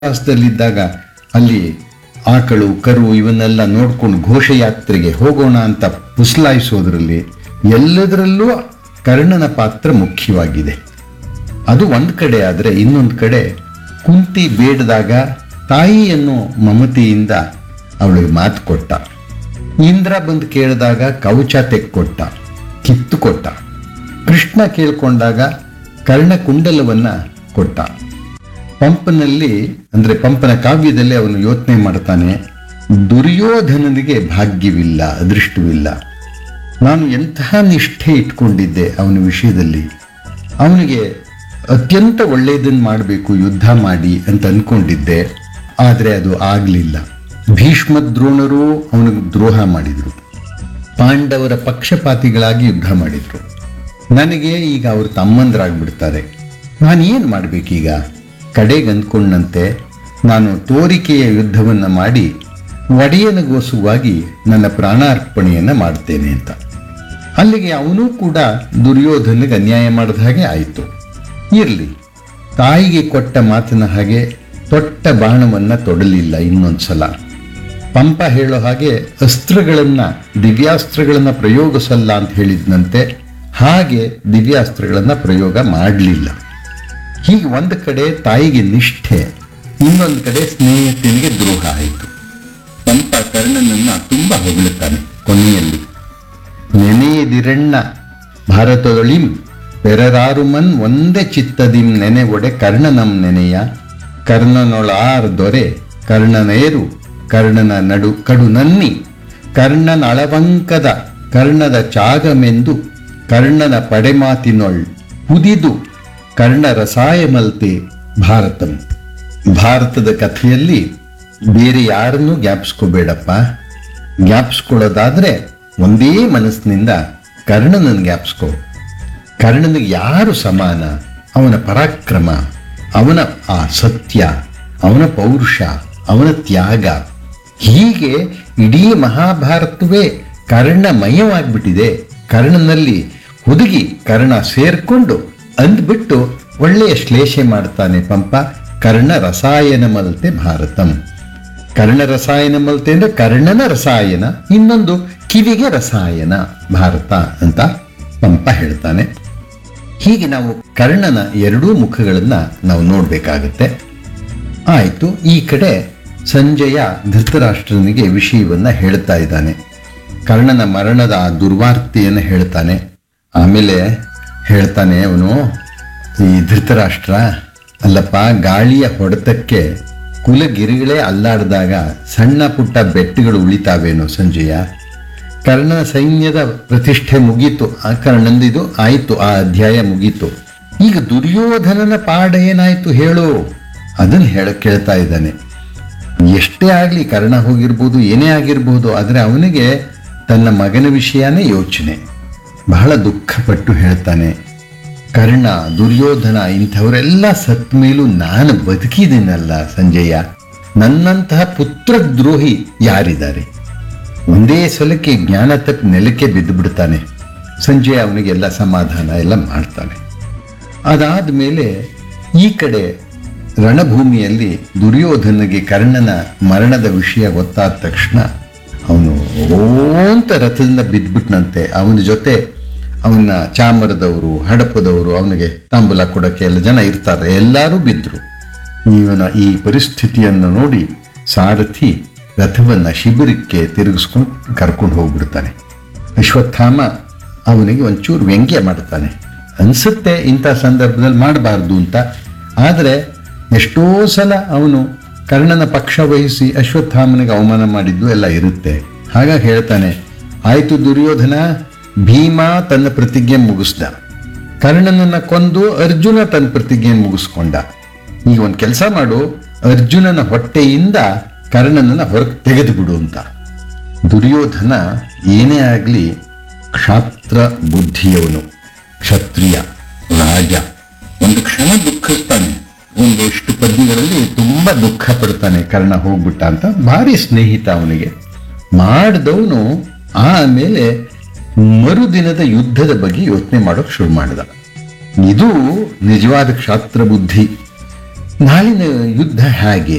ಅಜ್ಞಾತವಾಸದಲ್ಲಿದ್ದಾಗ ಅಲ್ಲಿ ಆಕಳು ಕರು ಇವನ್ನೆಲ್ಲ ನೋಡ್ಕೊಂಡು ಘೋಷಯಾತ್ರೆಗೆ ಹೋಗೋಣ ಅಂತ ಪುಸಲಾಯಿಸೋದ್ರಲ್ಲಿ ಎಲ್ಲದರಲ್ಲೂ ಕರ್ಣನ ಪಾತ್ರ ಮುಖ್ಯವಾಗಿದೆ. ಅದು ಒಂದು ಕಡೆ ಆದರೆ ಇನ್ನೊಂದು ಕಡೆ ಕುಂತಿ ಬೇಡದಾಗ ತಾಯಿಯನ್ನು ಮಮತೆಯಿಂದ ಅವಳಿಗೆ ಮಾತು ಕೊಟ್ಟ. ಇಂದ್ರ ಬಂದು ಕೇಳಿದಾಗ ಕವಚ ತೆಕ್ಕೊಟ್ಟ, ಕಿತ್ತು ಕೊಟ್ಟ. ಕೃಷ್ಣ ಕೇಳ್ಕೊಂಡಾಗ ಕರ್ಣಕುಂಡಲವನ್ನ ಕೊಟ್ಟ. ಪಂಪನಲ್ಲಿ ಅಂದ್ರೆ ಪಂಪನ ಕಾವ್ಯದಲ್ಲಿ ಅವನು ಯೋಚನೆ ಮಾಡ್ತಾನೆ, ದುರ್ಯೋಧನನಿಗೆ ಭಾಗ್ಯವಿಲ್ಲ, ಅದೃಷ್ಟವಿಲ್ಲ. ನಾನು ಎಂತಹ ನಿಷ್ಠೆ ಇಟ್ಕೊಂಡಿದ್ದೆ ಅವನ ವಿಷಯದಲ್ಲಿ. ಅವನಿಗೆ ಅತ್ಯಂತ ಒಳ್ಳೆಯದನ್ನು ಮಾಡಬೇಕು ಯುದ್ಧ ಮಾಡಿ ಅಂತ ಅನ್ಕೊಂಡಿದ್ದೆ, ಆದರೆ ಅದು ಆಗಲಿಲ್ಲ. ಭೀಷ್ಮ ದ್ರೋಣರು ಅವನಿಗೆ ದ್ರೋಹ ಮಾಡಿದರು, ಪಾಂಡವರ ಪಕ್ಷಪಾತಿಗಳಾಗಿ ಯುದ್ಧ ಮಾಡಿದ್ರು. ನನಗೆ ಈಗ ಅವರು ತಮ್ಮಂದರಾಗ್ಬಿಡ್ತಾರೆ, ನಾನು ಏನು ಮಾಡಬೇಕೀಗ? ಕಡೆಗೆ ಅಂದ್ಕೊಂಡಂತೆ ನಾನು ತೋರಿಕೆಯ ಯುದ್ಧವನ್ನು ಮಾಡಿ ಒಡೆಯನಿಗೋಸುವಾಗಿ ನನ್ನ ಪ್ರಾಣಾರ್ಪಣೆಯನ್ನು ಮಾಡ್ತೇನೆ ಅಂತ. ಅಲ್ಲಿಗೆ ಅವನೂ ಕೂಡ ದುರ್ಯೋಧನಿಗೆ ಅನ್ಯಾಯ ಮಾಡಿದ ಹಾಗೆ ಆಯಿತು. ಇರಲಿ, ತಾಯಿಗೆ ಕೊಟ್ಟ ಮಾತಿನ ಹಾಗೆ ತೊಟ್ಟ ಬಾಣವನ್ನು ತೊಡಲಿಲ್ಲ. ಇನ್ನೊಂದ್ಸಲ ಪಂಪ ಹೇಳೋ ಹಾಗೆ ಅಸ್ತ್ರಗಳನ್ನು ದಿವ್ಯಾಸ್ತ್ರಗಳನ್ನು ಪ್ರಯೋಗಿಸಲ್ಲ ಅಂತ ಹೇಳಿದ್ನಂತೆ, ಹಾಗೆ ದಿವ್ಯಾಸ್ತ್ರಗಳನ್ನು ಪ್ರಯೋಗ ಮಾಡಲಿಲ್ಲ. ಹೀಗೆ ಒಂದು ಕಡೆ ತಾಯಿಗೆ ನಿಷ್ಠೆ, ಇನ್ನೊಂದು ಕಡೆ ಸ್ನೇಹಿತನಿಗೆ ದ್ರೋಹ ಆಯಿತು. ಪಂಪ ಕರ್ಣನನ್ನ ತುಂಬ ಹೊಗಳುತ್ತಾನೆ. ಕೊನೆಯಲ್ಲಿ ನೆನೆಯದಿರಣ್ಣ ಭಾರತದೊಳಿಂ ಪೆರರಾರುಮನ್ ಒಂದೇ ಚಿತ್ತದಿಂ ನೆನೆ ಒಡೆ ಕರ್ಣನಂ ನೆನೆಯ ಕರ್ಣನೊಳಾರ್ ದೊರೆ ಕರ್ಣನೇರು ಕರ್ಣನ ನಡು ಕಡು ನನ್ನಿ ಕರ್ಣನ ಅಳವಂಕದ ಕರ್ಣದ ಚಾಗಮೆಂದು ಕರ್ಣನ ಪಡೆಮಾತಿನೊಳ್ ಕುದಿದು ಕರ್ಣ ರಸಾಯಮಲ್ತೆ ಭಾರತಂ. ಭಾರತದ ಕಥೆಯಲ್ಲಿ ಬೇರೆ ಯಾರನ್ನೂ ಜ್ಞಾಪಿಸ್ಕೋಬೇಡಪ್ಪ. ಜ್ಞಾಪಿಸ್ಕೊಳ್ಳೋದಾದ್ರೆ ಒಂದೇ ಮನಸ್ಸಿನಿಂದ ಕರ್ಣನನ್ನು ಜ್ಞಾಪಿಸ್ಕೋ. ಕರ್ಣನಿಗೆ ಯಾರು ಸಮಾನ? ಅವನ ಪರಾಕ್ರಮ, ಅವನ ಆ ಸತ್ಯ, ಅವನ ಪೌರುಷ, ಅವನ ತ್ಯಾಗ. ಹೀಗೆ ಇಡೀ ಮಹಾಭಾರತವೇ ಕರ್ಣಮಯವಾಗಿಬಿಟ್ಟಿದೆ. ಕರ್ಣನಲ್ಲಿ ಹುದುಗಿ ಕರ್ಣ ಸೇರ್ಕೊಂಡು ಅಂದ್ಬಿಟ್ಟು ಒಳ್ಳೆಯ ಶ್ಲೇಷೆ ಮಾಡ್ತಾನೆ ಪಂಪ. ಕರ್ಣ ರಸಾಯನ ಮಲ್ತೆ ಭಾರತಂ. ಕರ್ಣ ರಸಾಯನ ಮಲ್ತೆ ಅಂದ್ರೆ ಕರ್ಣನ ರಸಾಯನ, ಇನ್ನೊಂದು ಕಿವಿಗೆ ರಸಾಯನ ಭಾರತ ಅಂತ ಪಂಪ ಹೇಳ್ತಾನೆ. ಹೀಗೆ ನಾವು ಕರ್ಣನ ಎರಡೂ ಮುಖಗಳನ್ನ ನಾವು ನೋಡ್ಬೇಕಾಗತ್ತೆ. ಆಯ್ತು, ಈ ಕಡೆ ಸಂಜಯ ಧೃತರಾಷ್ಟ್ರನಿಗೆ ವಿಷಯವನ್ನ ಹೇಳ್ತಾ ಇದ್ದಾನೆ. ಕರ್ಣನ ಮರಣದ ಆ ದುರ್ವಾರ್ತೆಯನ್ನು ಹೇಳ್ತಾನೆ. ಆಮೇಲೆ ಹೇಳ್ತಾನೆ ಅವನು, ಈ ಧೃತರಾಷ್ಟ್ರ, ಅಲ್ಲಪ್ಪ, ಗಾಳಿಯ ಹೊಡೆತಕ್ಕೆ ಕುಲಗಿರಿಗಳೇ ಅಲ್ಲಾಡಿದಾಗ ಸಣ್ಣ ಪುಟ್ಟ ಬೆಟ್ಟಗಳು ಉಳಿತಾವೇನೋ ಸಂಜಯ? ಕರ್ಣನ ಸೈನ್ಯದ ಪ್ರತಿಷ್ಠೆ ಮುಗೀತು, ಆ ಕರ್ಣಂದಿದು ಆಯಿತು, ಆ ಅಧ್ಯಾಯ ಮುಗೀತು. ಈಗ ದುರ್ಯೋಧನನ ಪಾಡ ಏನಾಯ್ತು ಹೇಳು? ಅದನ್ನು ಕೇಳ್ತಾ ಇದ್ದಾನೆ. ಎಷ್ಟೇ ಆಗಲಿ, ಕರ್ಣ ಹೋಗಿರ್ಬೋದು, ಏನೇ ಆಗಿರ್ಬೋದು, ಆದರೆ ಅವನಿಗೆ ತನ್ನ ಮಗನ ವಿಷಯನೇ ಯೋಚನೆ. ಬಹಳ ದುಃಖಪಟ್ಟು ಹೇಳ್ತಾನೆ, ಕರ್ಣ, ದುರ್ಯೋಧನ ಇಂಥವರೆಲ್ಲ ಸತ್ ಮೇಲೂ ನಾನು ಬದುಕಿದ್ದೀನಲ್ಲ ಸಂಜಯ, ನನ್ನಂತಹ ಪುತ್ರದ್ರೋಹಿ ಯಾರಿದ್ದಾರೆ? ಒಂದೇ ಸಲಕ್ಕೆ ಜ್ಞಾನ ತಪ್ಪಿ ನೆಲಕ್ಕೆ ಬಿದ್ದು ಬಿಡ್ತಾನೆ ಸಂಜಯ. ಅವನಿಗೆಲ್ಲ ಸಮಾಧಾನ ಎಲ್ಲ ಮಾಡ್ತಾನೆ. ಅದಾದ ಮೇಲೆ ಈ ಕಡೆ ರಣಭೂಮಿಯಲ್ಲಿ ದುರ್ಯೋಧನಿಗೆ ಕರ್ಣನ ಮರಣದ ವಿಷಯ ಗೊತ್ತಾದ ತಕ್ಷಣ ಅವನು ಓಂತ ರಥದಿಂದ ಬಿದ್ದುಬಿಟ್ನಂತೆ. ಅವನ ಜೊತೆ ಅವನ ಚಾಮರದವರು, ಹಡಪದವರು, ಅವನಿಗೆ ತಾಂಬೂಲ ಕೊಡೋಕ್ಕೆ ಎಲ್ಲ ಜನ ಇರ್ತಾರೆ, ಎಲ್ಲರೂ ಬಿದ್ದರು. ಇವನ ಈ ಪರಿಸ್ಥಿತಿಯನ್ನು ನೋಡಿ ಸಾರಥಿ ರಥವನ್ನ ಶಿಬಿರಕ್ಕೆ ತಿರುಗಿಸ್ಕೊಂಡು ಕರ್ಕೊಂಡು ಹೋಗ್ಬಿಡ್ತಾನೆ. ಅಶ್ವತ್ಥಾಮ ಅವನಿಗೆ ಒಂಚೂರು ವ್ಯಂಗ್ಯ ಮಾಡ್ತಾನೆ. ಅನ್ಸುತ್ತೆ ಇಂಥ ಸಂದರ್ಭದಲ್ಲಿ ಮಾಡಬಾರ್ದು ಅಂತ, ಆದರೆ ಎಷ್ಟೋ ಸಲ ಅವನು ಕರ್ಣನ ಪಕ್ಷ ವಹಿಸಿ ಅಶ್ವತ್ಥಾಮನಿಗೆ ಅವಮಾನ ಮಾಡಿದ್ದು ಎಲ್ಲ ಇರುತ್ತೆ. ಹಾಗಾಗಿ ಹೇಳ್ತಾನೆ, ಆಯ್ತು ದುರ್ಯೋಧನ, ಭೀಮ ತನ್ನ ಪ್ರತಿಜ್ಞೆ ಮುಗಿಸ್ದ, ಕರ್ಣನನ್ನ ಕೊಂದು ಅರ್ಜುನ ತನ್ನ ಪ್ರತಿಜ್ಞೆ ಮುಗಿಸ್ಕೊಂಡ. ಈಗ ಒಂದು ಕೆಲಸ ಮಾಡು, ಅರ್ಜುನನ ಹೊಟ್ಟೆಯಿಂದ ಕರ್ಣನನ್ನ ಹೊರಗೆ ತೆಗೆದು ಬಿಡು ಅಂತ. ದುರ್ಯೋಧನ ಏನೇ ಆಗಲಿ ಕ್ಷಾತ್ರ ಬುದ್ಧಿಯವನು, ಕ್ಷತ್ರಿಯ ರಾಜ. ಒಂದು ಕ್ಷಣ ದುಃಖಿಸ್ತಾನೆ, ಒಂದಷ್ಟು ಪದ್ಯಗಳಲ್ಲಿ ತುಂಬಾ ದುಃಖ ಪಡ್ತಾನೆ, ಕರ್ಣ ಹೋಗ್ಬಿಟ್ಟ ಅಂತ. ಭಾರಿ ಸ್ನೇಹಿತ ಅವನಿಗೆ ಮಾಡಿದವನು. ಆಮೇಲೆ ಮರುದಿನದ ಯುದ್ಧದ ಬಗ್ಗೆ ಯೋಚನೆ ಮಾಡೋಕೆ ಶುರು ಮಾಡಿದ. ಇದು ನಿಜವಾದ ಕ್ಷಾತ್ರ ಬುದ್ಧಿ. ನಾಳಿನ ಯುದ್ಧ ಹೇಗೆ